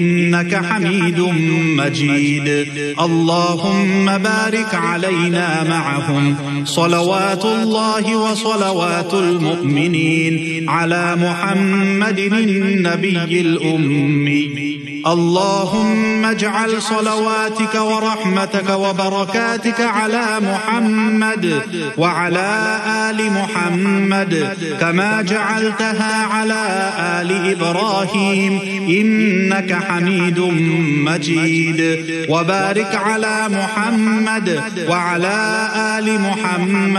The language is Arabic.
إنك حميد مجيد. اللهم بارك علينا معهم صلوات الله وصلوات المؤمنين على محمد النبي الأمي. اللهم اجعل صلواتك ورحمتك وبركاتك على محمد وعلى آل محمد كما جعلتها على آل إبراهيم إنك حميد مجيد. وبارك على محمد وعلى آل محمد